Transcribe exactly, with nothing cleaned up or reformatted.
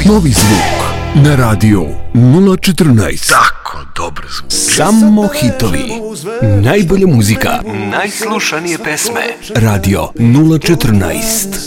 Novi zvuk na radio nula četrnaest. Tako dobro zvuči. Samo hitovi, najbolja muzika, najslušanije pesme. Radio nula četrnaest.